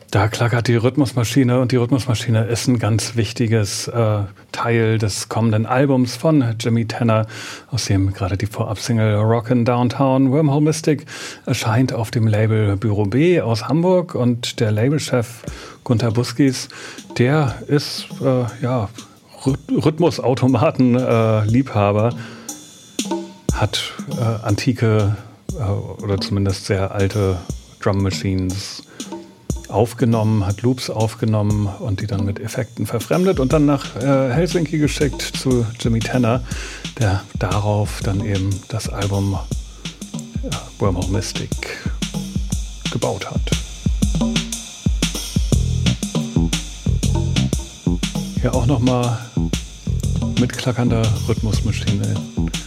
Da klackert die Rhythmusmaschine und die Rhythmusmaschine ist ein ganz wichtiges Teil des kommenden Albums von Jimmy Tenor, aus dem gerade die Vorabsingle Rockin' Downtown Wormhole Mystic erscheint auf dem Label Büro B aus Hamburg, und der Labelchef Gunter Buskis, der ist Rhythmusautomaten-Liebhaber, hat antike oder zumindest sehr alte Drum Machines aufgenommen, hat Loops aufgenommen und die dann mit Effekten verfremdet und dann nach Helsinki geschickt zu Jimmy Tenor, der darauf dann eben das Album Wormhole Mystic gebaut hat. Hier auch nochmal mit klackernder Rhythmusmaschine